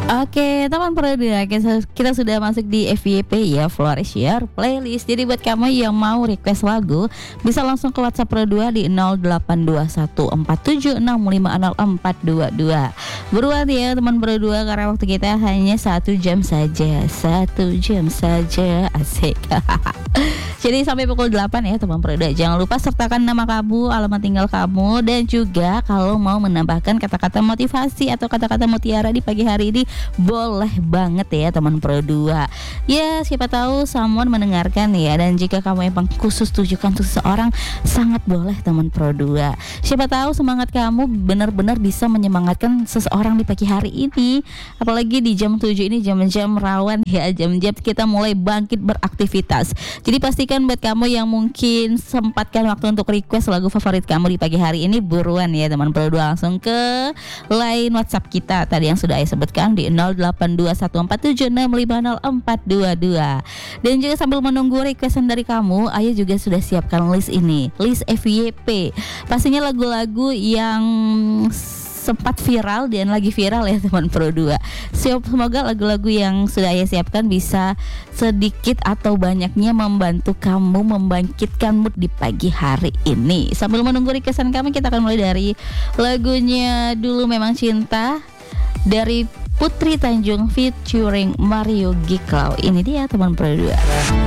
Oke, teman Proda, kita sudah masuk di FYP ya, Flourish Your Playlist. Jadi buat kamu yang mau request lagu, bisa langsung ke WhatsApp Pro2 di 082147650422. Buruan ya teman Pro2, karena waktu kita hanya 1 jam saja. 1 jam saja, asik. Jadi sampai pukul 8 ya teman Proda. Jangan lupa sertakan nama kamu, alamat tinggal kamu, dan juga kalau mau menambahkan kata-kata motivasi atau kata-kata mutiara di pagi hari ini, boleh banget ya teman Pro2. Ya siapa tahu someone mendengarkan ya, dan jika kamu emang khusus tujukan untuk seseorang, sangat boleh teman Pro2. Siapa tahu semangat kamu benar-benar bisa menyemangatkan seseorang di pagi hari ini. Apalagi di jam 7 ini jam-jam rawan ya, jam-jam kita mulai bangkit beraktivitas. Jadi pastikan buat kamu yang mungkin sempatkan waktu untuk request lagu favorit kamu di pagi hari ini, buruan ya teman Pro2, langsung ke line WhatsApp kita tadi yang sudah saya sebutkan di 082147650422. Dan juga sambil menunggu requestan dari kamu, Ayah juga sudah siapkan list ini, list FYP. Pastinya lagu-lagu yang sempat viral dan lagi viral ya teman Pro2. Semoga lagu-lagu yang sudah Ayah siapkan bisa sedikit atau banyaknya membantu kamu membangkitkan mood di pagi hari ini. Sambil menunggu requestan kami, kita akan mulai dari lagunya Dulu Memang Cinta dari Putri Tanjung featuring Mario Giklaw. Ini dia teman Pro2.